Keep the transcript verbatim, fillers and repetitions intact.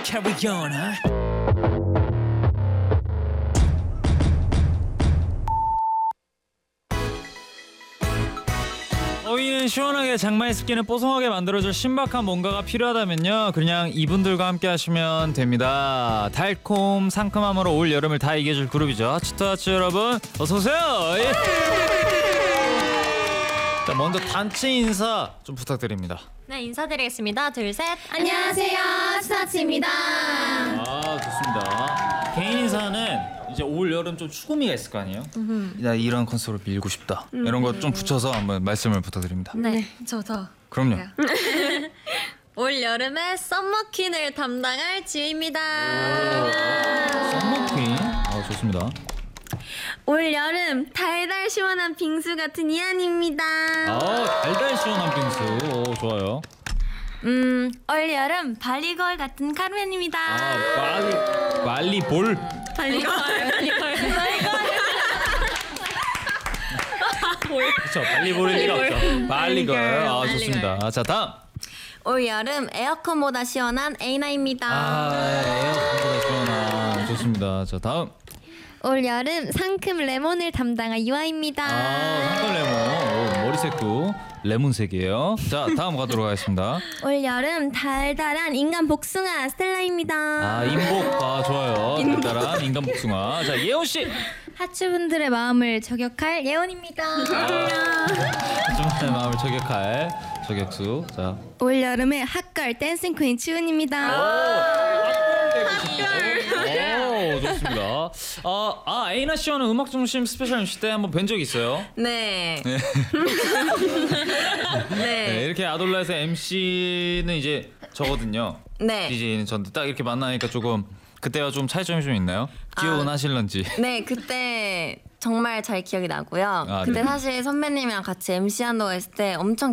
carry on, huh? 더위는 시원하게 장마의 습기는 뽀송하게 만들어줄 신박한 뭔가가 필요하다면요, 그냥 이분들과 함께 하시면 됩니다. 달콤 상큼함으로 올 여름을 다 이겨줄 그룹이죠. 치토하츠 여러분 어서오세요. 예. 자, 먼저 단체 인사 좀 부탁드립니다. 네, 인사드리겠습니다. 둘, 셋. 안녕하세요, 스타츠입니다. 아, 좋습니다. 개인 인사는 이제 올 여름 좀 추구미가 있을 거 아니에요? 나 이런 컨셉으로 밀고 싶다. 이런 거 좀 붙여서 한번 말씀을 부탁드립니다. 네, 저 저. 그럼요. 올 여름에 썸머퀸을 담당할 지우입니다. 썸머퀸. 아, 좋습니다. 올 여름 달달 시원한 빙수 같은 이한입니다. 아, 달달 시원한 빙수. 오, 좋아요. 음, 올 여름 발리걸 같은 카르멘입니다. 아, 말리 말리볼. 발리걸. 발리걸. 그렇죠. 발리볼일 리가 없죠. 말리걸. 아, 좋습니다. 자, 다음. 올 여름 에어컨보다 시원한 에이나입니다. 아, 에어컨보다 시원한. 좋습니다. 자, 다음. 올 여름 상큼 레몬을 담당한 유아입니다. 아, 상큼 레몬. 오, 머리색도 레몬색이에요. 자, 다음 가도록 하겠습니다. 올 여름 달달한 인간 복숭아 스텔라입니다. 아, 인복. 아, 좋아요. 달달한 인간 복숭아. 자, 예원 씨. 하츠분들의 마음을 저격할 예원입니다. 좀 마음을 저격할 저격수. 자. 올 여름에 핫걸 댄싱 퀸 치훈입니다. 오, 좋습니다. 아, 아 에이나 씨와는 음악 중심 스페셜 엠씨 때 한번 뵌 적 있어요. 네. 네. 네. 네, 이렇게 아돌라에서 엠씨는 이제 저거든요. 네. 디제이는 전데 딱 이렇게 만나니까 조금 그때와 좀 차이점이 좀 있나요? 기억나실런지. 네, 그때 정말 잘 기억이 나고요. 아, 그때 네. 사실 선배님이랑 같이 엠씨 한다고 했을 때 엄청